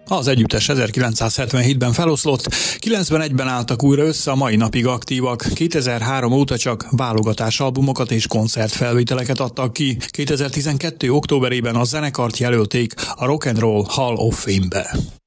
Az együttes 1977-ben feloszlott, 91-ben álltak újra össze, a mai napig aktívak. 2003 óta csak válogatásalbumokat és koncertfelvételeket adtak ki. 2012. októberében a zenekart jelölték a Rock and Roll Hall of Fame-be.